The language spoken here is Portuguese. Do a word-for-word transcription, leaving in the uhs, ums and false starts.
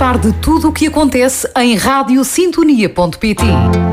par de tudo o que acontece em rádio sintonia ponto pt.